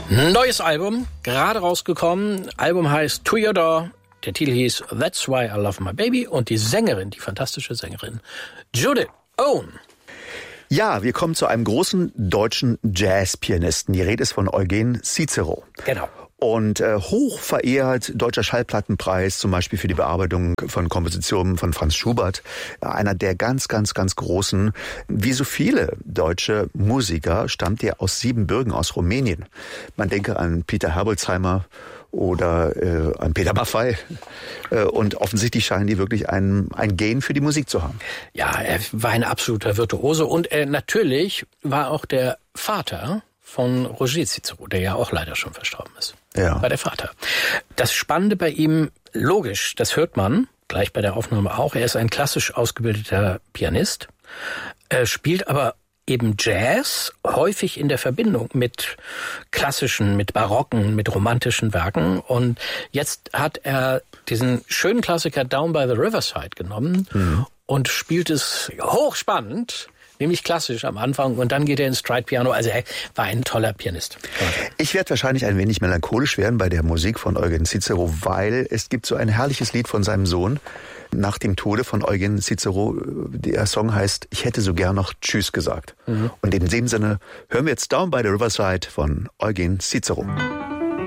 Neues Album, gerade rausgekommen. Album heißt To Your Door. Der Titel hieß That's Why I Love My Baby. Und die Sängerin, die fantastische Sängerin, Judith Owen. Ja, wir kommen zu einem großen deutschen Jazzpianisten. Die Rede ist von Eugen Cicero. Genau. Und hoch verehrt, Deutscher Schallplattenpreis, zum Beispiel für die Bearbeitung von Kompositionen von Franz Schubert. Einer der ganz, ganz, ganz großen. Wie so viele deutsche Musiker stammt er aus Siebenbürgen, aus Rumänien. Man denke an Peter Herbolzheimer oder an Peter Maffay. Und offensichtlich scheinen die wirklich ein Gen für die Musik zu haben. Ja, er war ein absoluter Virtuose. Und natürlich war auch der Vater von Roger Cicero, der ja auch leider schon verstorben ist. Ja. War der Vater. Das Spannende bei ihm, logisch, das hört man gleich bei der Aufnahme auch, er ist ein klassisch ausgebildeter Pianist, spielt aber eben Jazz häufig in der Verbindung mit klassischen, mit barocken, mit romantischen Werken. Und jetzt hat er diesen schönen Klassiker Down by the Riverside genommen und spielt es hochspannend, nämlich klassisch am Anfang, und dann geht er ins Stride-Piano. Also er war ein toller Pianist. Ich werde wahrscheinlich ein wenig melancholisch werden bei der Musik von Eugen Cicero, weil es gibt so ein herrliches Lied von seinem Sohn nach dem Tode von Eugen Cicero. Der Song heißt Ich hätte so gern noch Tschüss gesagt. Und in dem Sinne hören wir jetzt Down by the Riverside von Eugen Cicero.